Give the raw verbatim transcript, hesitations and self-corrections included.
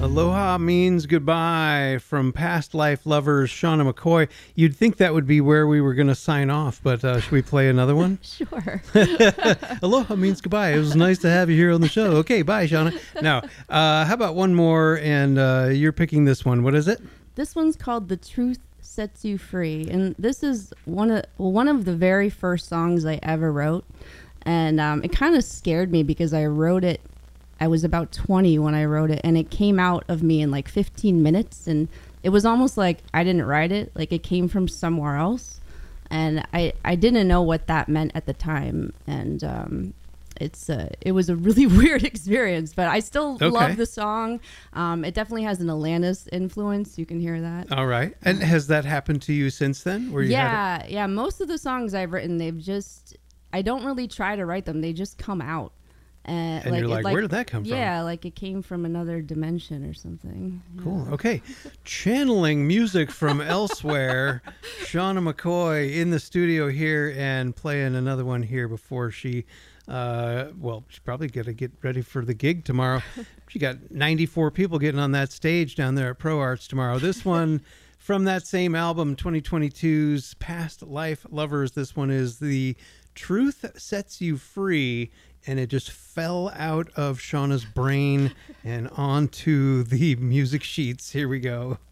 Aloha means goodbye from Past Life Lovers, Shauna McCoy. You'd think that would be where we were going to sign off, but uh, should we play another one? Sure. Aloha means goodbye. It was nice to have you here on the show. Okay, bye, Shauna. Now, uh, how about one more, and uh, you're picking this one. What is it? This one's called The Truth Sets You Free, and this is one of well, one of the very first songs I ever wrote, and um, it kind of scared me because I wrote it I was about twenty when I wrote it, and it came out of me in like fifteen minutes, and it was almost like I didn't write it, like it came from somewhere else, and I, I didn't know what that meant at the time, and um, it's uh, it was a really weird experience, but I still okay. love the song. Um, it definitely has an Alanis influence. You can hear that. All right. And has that happened to you since then? Where you yeah, had it? yeah. Most of the songs I've written, they've just, I don't really try to write them. They just come out. And, and like, you're like, like, where did that come yeah, from? Yeah, like it came from another dimension or something. Cool. Yeah. Okay. Channeling music from elsewhere. Shauna McCoy in the studio here and playing another one here before she, uh, well, she's probably going to get ready for the gig tomorrow. She got ninety-four people getting on that stage down there at Pro Arts tomorrow. This one from that same album, twenty twenty-two's Past Life Lovers. This one is The Truth Sets You Free. And it just fell out of Shauna's brain and onto the music sheets. Here we go.